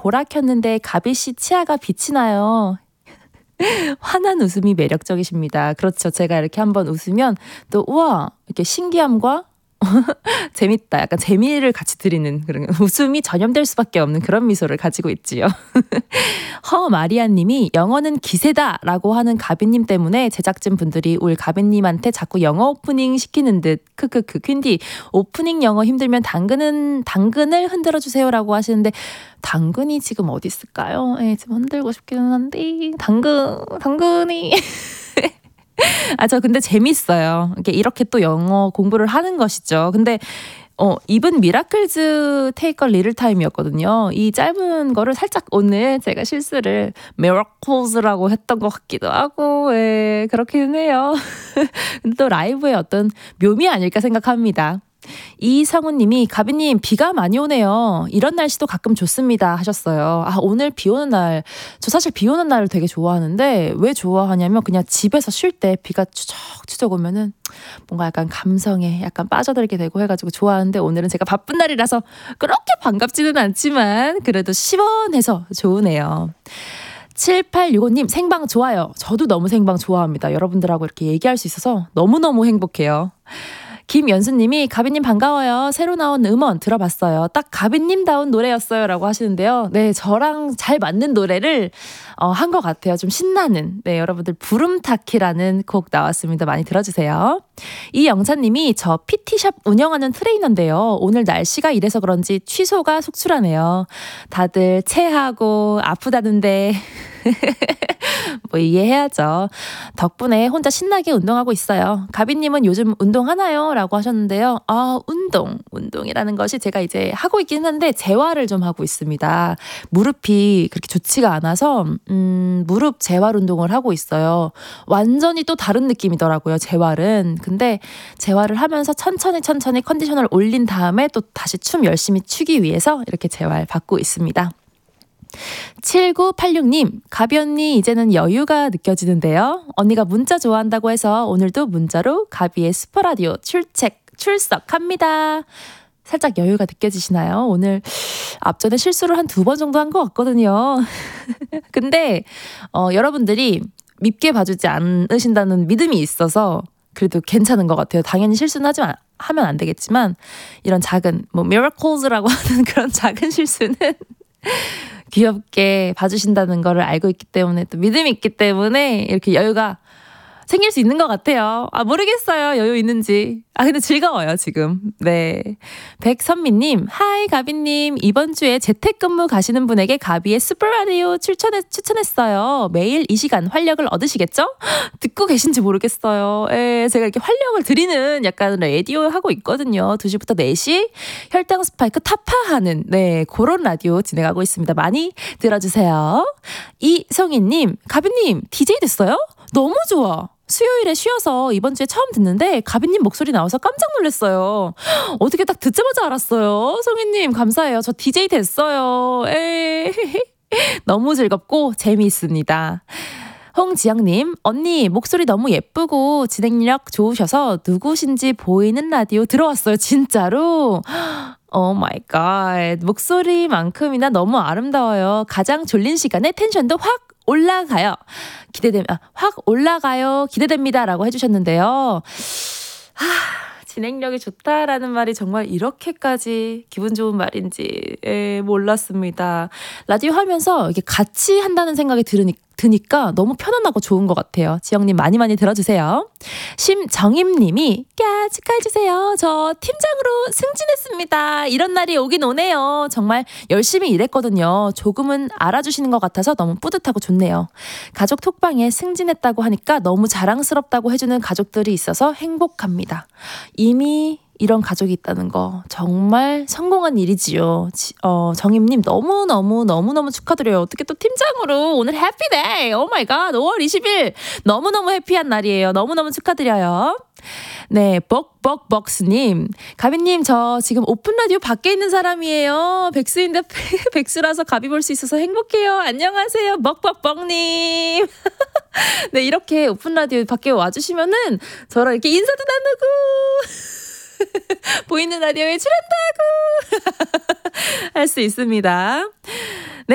보라 켰는데 가비씨 치아가 빛이 나요. 환한 웃음이 매력적이십니다. 그렇죠. 제가 이렇게 한번 웃으면 또 우와 이렇게 신기함과 재밌다. 약간 재미를 같이 드리는 그런 웃음이 전염될 수밖에 없는 그런 미소를 가지고 있지요. 허마리아님이 영어는 기세다라고 하는 가비님 때문에 제작진 분들이 올 가비님한테 자꾸 영어 오프닝 시키는 듯 크크크 퀸디 오프닝 영어 힘들면 당근을 흔들어 주세요라고 하시는데 당근이 지금 어디 있을까요? 예, 지금 흔들고 싶기는 한데 당근이 저 근데 재밌어요. 이렇게 또 영어 공부를 하는 것이죠. 근데 이분 미라클즈 테이크 리를 타임이었거든요. 이 짧은 거를 살짝 오늘 제가 실수를 miracles라고 했던 것 같기도 하고, 예, 그렇기는 해요. 근데 또 라이브의 어떤 묘미 아닐까 생각합니다. 이성우님이 가비님 비가 많이 오네요. 이런 날씨도 가끔 좋습니다 하셨어요. 오늘 비 오는 날, 저 사실 비 오는 날을 되게 좋아하는데 왜 좋아하냐면 그냥 집에서 쉴 때 비가 추적추적 오면은 뭔가 약간 감성에 약간 빠져들게 되고 해가지고 좋아하는데 오늘은 제가 바쁜 날이라서 그렇게 반갑지는 않지만 그래도 시원해서 좋으네요. 7865님 생방 좋아요. 저도 너무 생방 좋아합니다. 여러분들하고 이렇게 얘기할 수 있어서 너무너무 행복해요. 김연수님이 가비님 반가워요. 새로 나온 음원 들어봤어요. 딱 가비님다운 노래였어요 라고 하시는데요. 네, 저랑 잘 맞는 노래를 한 것 같아요. 좀 신나는, 네, 여러분들 부름타키라는 곡 나왔습니다. 많이 들어주세요. 이영찬님이 저 PT샵 운영하는 트레이너인데요. 오늘 날씨가 이래서 그런지 취소가 속출하네요. 다들 체하고 아프다는데 뭐 이해해야죠. 덕분에 혼자 신나게 운동하고 있어요. 가비님은 요즘 운동하나요? 라고 하셨는데요. 운동이라는 것이 제가 이제 하고 있긴 한데 재활을 좀 하고 있습니다. 무릎이 그렇게 좋지가 않아서 무릎 재활 운동을 하고 있어요. 완전히 또 다른 느낌이더라고요. 재활은. 근데 재활을 하면서 천천히 컨디션을 올린 다음에 또 다시 춤 열심히 추기 위해서 이렇게 재활 받고 있습니다. 7986님, 가비 언니 이제는 여유가 느껴지는데요. 언니가 문자 좋아한다고 해서 오늘도 문자로 가비의 슈퍼라디오 출석합니다. 살짝 여유가 느껴지시나요? 오늘 앞전에 실수를 한 2번 정도 한 것 같거든요. 근데 여러분들이 밉게 봐주지 않으신다는 믿음이 있어서 그래도 괜찮은 것 같아요. 당연히 실수는 하면 안 되겠지만 이런 작은 miracles라고 하는 그런 작은 실수는 귀엽게 봐주신다는 거를 알고 있기 때문에 또 믿음이 있기 때문에 이렇게 여유가 생길 수 있는 것 같아요. 모르겠어요. 여유 있는지. 근데 즐거워요, 지금. 네. 백선미님, 하이, 가비님. 이번 주에 재택근무 가시는 분에게 가비의 슈퍼라디오 추천했어요. 매일 이 시간 활력을 얻으시겠죠? 듣고 계신지 모르겠어요. 제가 이렇게 활력을 드리는 약간 라디오 하고 있거든요. 2시부터 4시. 혈당 스파이크 타파하는, 네, 그런 라디오 진행하고 있습니다. 많이 들어주세요. 이성희님, 가비님, DJ 됐어요? 너무 좋아. 수요일에 쉬어서 이번 주에 처음 듣는데 가비님 목소리 나와서 깜짝 놀랐어요. 어떻게 딱 듣자마자 알았어요. 성희님 감사해요. 저 DJ 됐어요. 너무 즐겁고 재미있습니다. 홍지영님, 언니 목소리 너무 예쁘고 진행력 좋으셔서 누구신지 보이는 라디오 들어왔어요. 진짜로? 오 마이 갓. 목소리만큼이나 너무 아름다워요. 가장 졸린 시간에 텐션도 확 올라가요. 확 올라가요. 기대됩니다. 라고 해주셨는데요. 진행력이 좋다라는 말이 정말 이렇게까지 기분 좋은 말인지 몰랐습니다. 라디오 하면서 이게 같이 한다는 생각이 드니까 너무 편안하고 좋은 것 같아요. 지영님 많이 들어주세요. 심정임님이 축하해주세요. 저 팀장으로 승진했습니다. 이런 날이 오긴 오네요. 정말 열심히 일했거든요. 조금은 알아주시는 것 같아서 너무 뿌듯하고 좋네요. 가족 톡방에 승진했다고 하니까 너무 자랑스럽다고 해주는 가족들이 있어서 행복합니다. 이미 이런 가족이 있다는 거 정말 성공한 일이지요. 정임님 너무너무 축하드려요. 어떻게 또 팀장으로 오늘 해피데이. 오 마이 갓. 5월 20일 너무너무 해피한 날이에요. 너무너무 축하드려요. 네, 벅스님, 가비님 저 지금 오픈 라디오 밖에 있는 사람이에요. 백수인데 백수라서 가비 볼 수 있어서 행복해요. 안녕하세요, 벅님. 네, 이렇게 오픈 라디오 밖에 와주시면은 저랑 이렇게 인사도 나누고 보이는 라디오에 출연도 하고 할 수 있습니다.